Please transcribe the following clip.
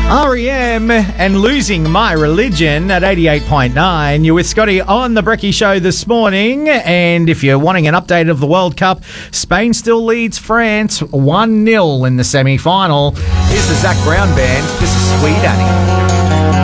REM and Losing My Religion at 88.9. You're with Scotty on The Brekkie Show this morning. And if you're wanting an update of the World Cup, Spain still leads France 1-0 in the semi-final. Here's the Zach Brown Band. This is Sweet Annie.